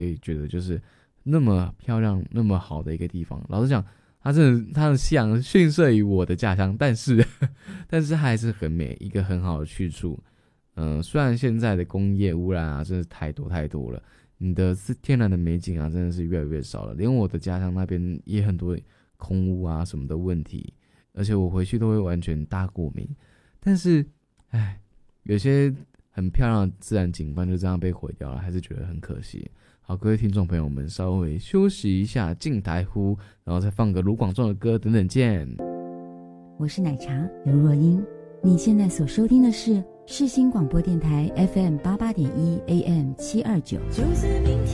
会觉得就是那么漂亮那么好的一个地方。老实讲，它的夕阳逊色于我的家乡，但是它还是很美，一个很好的去处。虽然现在的工业污染啊真的是太多了，你的天然的美景啊真的是越来越少了，连我的家乡那边也很多空污啊什么的问题，而且我回去都会完全大过敏。但是有些很漂亮的自然景观就这样被毁掉了，还是觉得很可惜。好，各位听众朋友们，稍微休息一下，进台呼，然后再放个卢广仲的歌，等等见。 我是奶茶刘若英，你现在所收听的是世新广播电台 FM 88.1 AM 729。